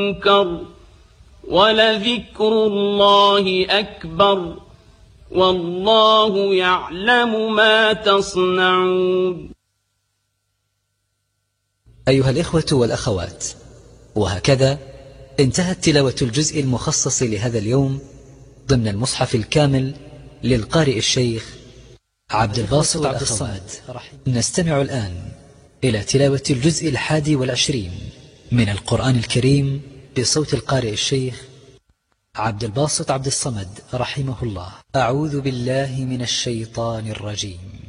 منكر ولذكر الله أكبر والله يعلم ما تصنعون. أيها الإخوة والأخوات، وهكذا انتهت تلاوة الجزء المخصص لهذا اليوم ضمن المصحف الكامل للقارئ الشيخ عبد الباسط عبد الصمد. نستمع الآن إلى تلاوة الجزء 21 من القرآن الكريم بصوت القارئ الشيخ عبد الباسط عبد الصمد رحمه الله. أعوذ بالله من الشيطان الرجيم.